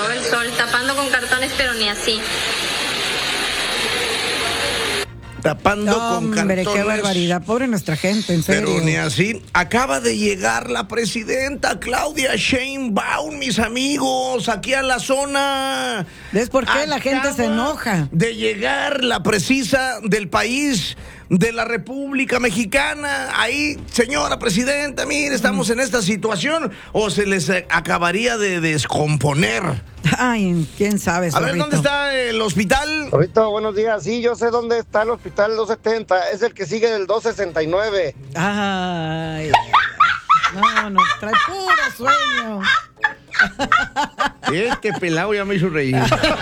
todo el sol, tapando con cartones, pero ni así. Tapando con cartones. Qué barbaridad, pobre nuestra gente, en serio. Pero ni así. Acaba de llegar la presidenta Claudia Sheinbaum, mis amigos, aquí a la zona. ¿Ves por qué la gente se enoja? De llegar la precisa del país, de la República Mexicana. Ahí, señora presidenta, mire, estamos en esta situación, o se les acabaría de descomponer. Ay, quién sabe, Zorrito. A ver, ¿dónde está el hospital? Zorrito, buenos días. Sí, yo sé dónde está el hospital 270. Es el que sigue del 269. Ay, no, trae puro sueño. Este pelado ya me hizo reír.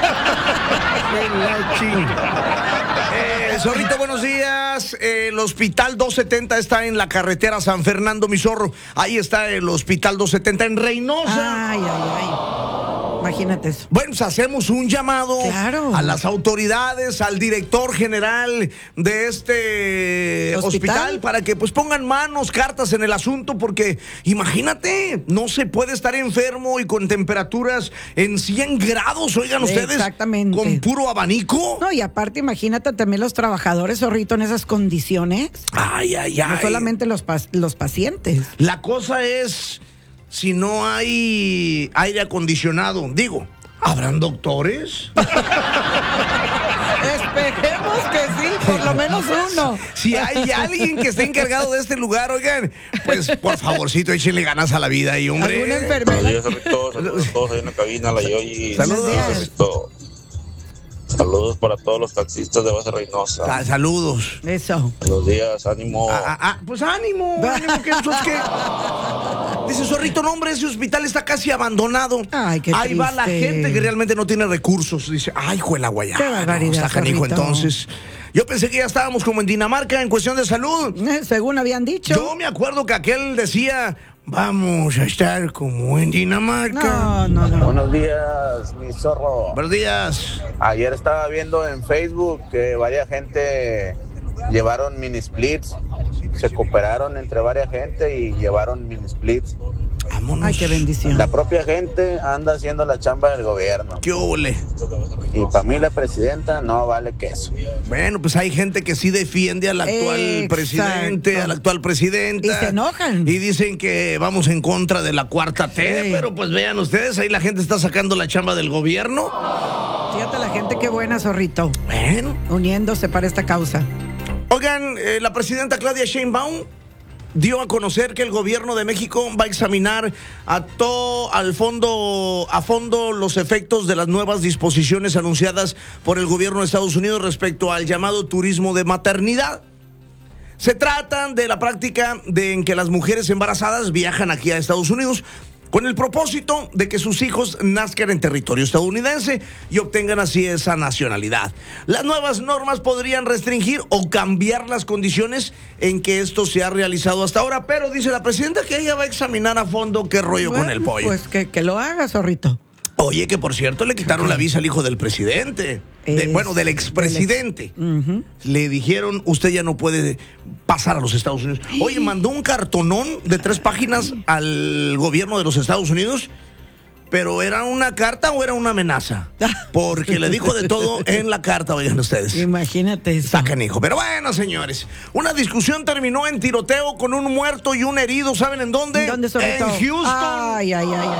Zorrito, buenos días. El hospital 270 está en la carretera San Fernando, mi zorro. Ahí está el hospital 270 en Reynosa. Ay. Imagínate eso. Bueno, pues hacemos un llamado a las autoridades, al director general de este hospital para que pues pongan manos, cartas en el asunto, porque imagínate, no se puede estar enfermo y con temperaturas en 100 grados, oigan ustedes. Exactamente. Con puro abanico. No, y aparte imagínate también los trabajadores, Zorrito, en esas condiciones. Ay. No solamente los pacientes. La cosa es, si no hay aire acondicionado, digo, ¿habrán doctores? Esperemos que sí, por lo menos uno. Si hay alguien que esté encargado de este lugar, oigan, pues por favorcito, échenle ganas a la vida ahí, hombre. ¿Alguna enfermedad? Saludos a todos ahí en la cabina, la Yoyi. Saludos. Saludos para todos los taxistas de Base Reynosa. Saludos. Eso. Buenos días, ánimo. Pues ánimo, ¿qué? Dice Zorrito, no, hombre, ese hospital está casi abandonado. Ay, qué Ahí va la gente que realmente no tiene recursos. Dice, ay, juela guayaba. Qué barbaridad, está canijo, Zorrito. entonces. Yo pensé que ya estábamos como en Dinamarca en cuestión de salud. Según habían dicho. Yo me acuerdo que aquel decía, vamos a estar como en Dinamarca. No. Buenos días, mi zorro. Buenos días. Ayer estaba viendo en Facebook que varias gente llevaron mini splits. Se cooperaron entre varias gente y llevaron mini splits. Vámonos. Ay, qué bendición. La propia gente anda haciendo la chamba del gobierno. ¿Qué ole? Y para mí la presidenta no vale queso. Bueno, pues hay gente que sí defiende al actual presidente, a la actual presidenta. Y se enojan. Y dicen que vamos en contra de la cuarta T, Sí. pero pues vean ustedes, ahí la gente está sacando la chamba del gobierno. Fíjate la gente qué buena, Zorrito. Bueno. Uniéndose para esta causa. Oigan, la presidenta Claudia Sheinbaum dio a conocer que el gobierno de México va a examinar a fondo los efectos de las nuevas disposiciones anunciadas por el gobierno de Estados Unidos respecto al llamado turismo de maternidad. Se trata de la práctica en que las mujeres embarazadas viajan aquí a Estados Unidos con el propósito de que sus hijos nazcan en territorio estadounidense y obtengan así esa nacionalidad. Las nuevas normas podrían restringir o cambiar las condiciones en que esto se ha realizado hasta ahora, pero dice la presidenta que ella va a examinar a fondo qué rollo con el pollo. Pues que lo haga, Zorrito. Oye, que por cierto le quitaron la visa al hijo del presidente, del expresidente. Le dijeron, usted ya no puede pasar a los Estados Unidos. Oye, mandó un cartonón de 3 páginas al gobierno de los Estados Unidos, pero ¿era una carta o era una amenaza? Porque le dijo de todo en la carta, oigan ustedes. Imagínate eso. Sacan hijo. Pero bueno, señores, una discusión terminó en tiroteo con un muerto y un herido. ¿Saben en dónde? ¿Dónde, Zorrito? En Houston. Ay.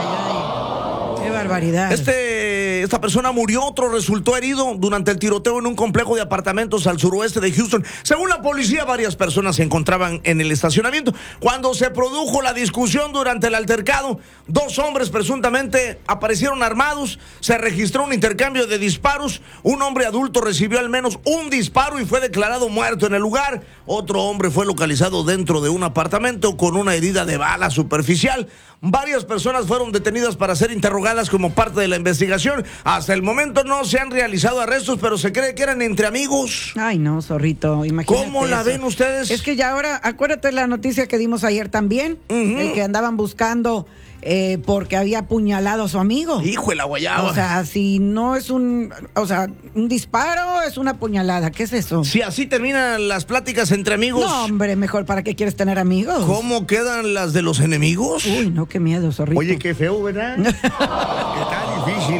Qué barbaridad. Esta persona murió, otro resultó herido durante el tiroteo en un complejo de apartamentos al suroeste de Houston. Según la policía, varias personas se encontraban en el estacionamiento. Cuando se produjo la discusión durante el altercado, 2 hombres presuntamente aparecieron armados. Se registró un intercambio de disparos. Un hombre adulto recibió al menos un disparo y fue declarado muerto en el lugar. Otro hombre fue localizado dentro de un apartamento con una herida de bala superficial. Varias personas fueron detenidas para ser interrogadas como parte de la investigación. Hasta el momento no se han realizado arrestos, pero se cree que eran entre amigos. Ay, no, Zorrito, imagínate. ¿Cómo la ven ustedes? Es que ya ahora, acuérdate la noticia que dimos ayer también, el que andaban buscando porque había apuñalado a su amigo. Hijo de la guayaba. O sea, si no es un disparo, es una puñalada. ¿Qué es eso? Si así terminan las pláticas entre amigos. No, hombre, mejor, ¿para qué quieres tener amigos? ¿Cómo quedan las de los enemigos? Uy, no, qué miedo, Zorrito. Oye, qué feo, ¿verdad? Qué tan difícil.